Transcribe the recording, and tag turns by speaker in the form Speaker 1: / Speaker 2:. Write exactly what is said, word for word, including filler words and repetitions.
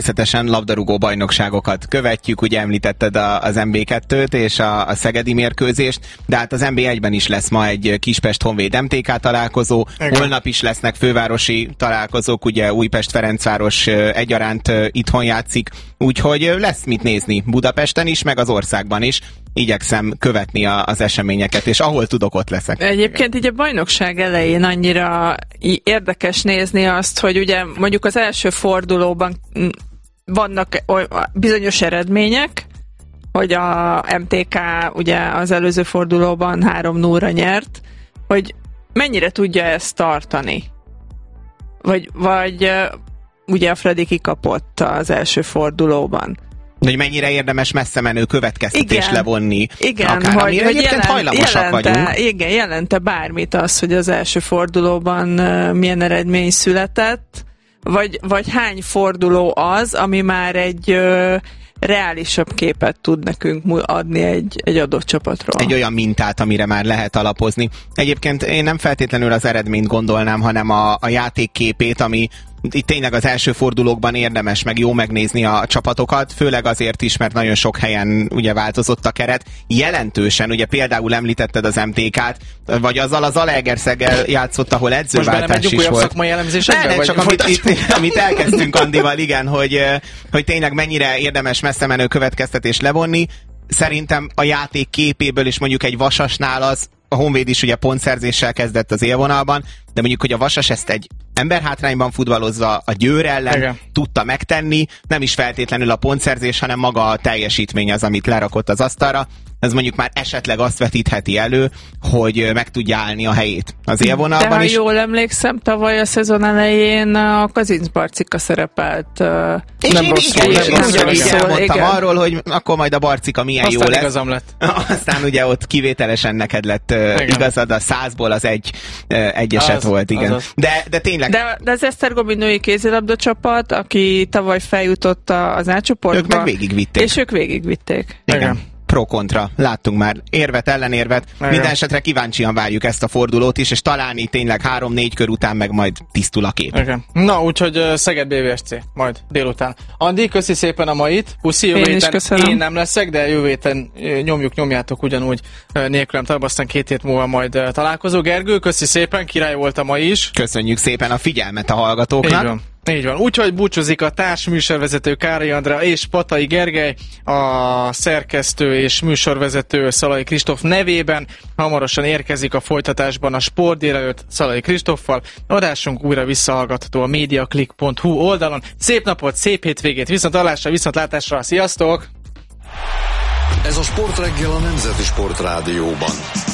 Speaker 1: természetesen labdarúgó bajnokságokat követjük, ugye említetted a, az em bé kettőt és a, a szegedi mérkőzést, de hát az em bé egyben is lesz ma egy Kispest-Honvéd em té ká találkozó, igen. Holnap is lesznek fővárosi találkozók, ugye Újpest-Ferencváros egyaránt itthon játszik, úgyhogy lesz mit nézni Budapesten is, meg az országban is. Igyekszem követni a, az eseményeket, és ahol tudok, ott leszek.
Speaker 2: Egyébként így a bajnokság elején annyira érdekes nézni azt, hogy ugye mondjuk az első fordulóban vannak bizonyos eredmények, hogy a em té ká ugye az előző fordulóban három nullra nyert, hogy mennyire tudja ezt tartani? Vagy, vagy ugye a Fradi kikapott az első fordulóban.
Speaker 1: Hogy mennyire érdemes messze menő következtetés igen, levonni.
Speaker 2: Igen,
Speaker 1: akár,
Speaker 2: hogy, hogy jelent,
Speaker 1: hajlamosak
Speaker 2: jelente,
Speaker 1: vagyunk.
Speaker 2: Igen, jelente bármit az, hogy az első fordulóban uh, milyen eredmény született, vagy, vagy hány forduló az, ami már egy uh, reálisabb képet tud nekünk adni egy, egy adott csapatról.
Speaker 1: Egy olyan mintát, amire már lehet alapozni. Egyébként én nem feltétlenül az eredményt gondolnám, hanem a, a játék képét, ami itt tényleg az első fordulókban érdemes meg jó megnézni a csapatokat, főleg azért is, mert nagyon sok helyen ugye változott a keret. Jelentősen, ugye például említetted az em té kát, vagy azzal az Zalaegerszeggel játszott, ahol edzőváltás is volt.
Speaker 3: Szakmai elemzésekbe?
Speaker 1: Ne, ne, csak amit, itt, amit elkezdtünk Andival, igen, hogy, hogy tényleg mennyire érdemes messze menő következtetés levonni. Szerintem a játék képéből is mondjuk egy Vasasnál az, a Honvéd is ugye pontszerzéssel kezdett az élvonalban, de mondjuk, hogy a Vasas ezt egy emberhátrányban futballozva a Győr ellen igen. tudta megtenni, nem is feltétlenül a pontszerzés, hanem maga a teljesítmény az, amit lerakott az asztalra. Ez mondjuk már esetleg azt vetítheti elő, hogy meg tudja állni a helyét az élvonalban.
Speaker 2: De ha
Speaker 1: is.
Speaker 2: jól emlékszem, tavaly a szezon elején a Kazincbarcika szerepelt uh,
Speaker 1: és
Speaker 2: nem
Speaker 1: én
Speaker 2: rosszul.
Speaker 1: igen,
Speaker 2: Nem
Speaker 1: és ugyanígy
Speaker 2: rosszul,
Speaker 1: elmondtam
Speaker 2: igen.
Speaker 1: arról, hogy akkor majd a Barcika milyen
Speaker 3: aztán
Speaker 1: jó lesz.
Speaker 3: igazam lett.
Speaker 1: Aztán ugye ott kivételesen neked lett uh, igazad, a százból az egy, uh, egy eset az, volt, igen. Az. De, de tényleg...
Speaker 2: De, de az Esztergomi női kézilabda csapat, aki tavaly feljutott az átcsoportba.
Speaker 1: Ők meg végigvitték.
Speaker 2: És ők végigvitték.
Speaker 1: Igen. igen. Pro-kontra. Láttunk már érvet, ellenérvet. Igen. Minden esetre kíváncsian várjuk ezt a fordulót is, és talán így tényleg három-négy kör után meg majd tisztul a kép.
Speaker 3: Igen. Na, úgyhogy uh, Szeged bé vé es cé, majd délután. Andi, köszi szépen a mait. Puszi, jövő
Speaker 2: én
Speaker 3: héten én nem leszek, de jövő héten uh, nyomjuk, nyomjátok ugyanúgy uh, nélkülem talán, aztán két hét múlva majd uh, találkozó. Gergő, köszi szépen, király volt a ma is.
Speaker 1: Köszönjük szépen a figyelmet a hallgatóknak.
Speaker 3: Így van. Így van. Úgyhogy búcsúzik a társműsorvezető Károly Andrea és Patai Gergely, a szerkesztő és műsorvezető Szalai Kristóf nevében. Hamarosan érkezik a folytatásban a Sport délelőtt Szalai Kristóffal. Adásunk újra visszahallgatható a mediaclick pont hu oldalon. Szép napot, szép hétvégét, viszontlátásra, viszontlátásra, sziasztok!
Speaker 4: Ez a Sportreggel a Nemzeti Sportrádióban.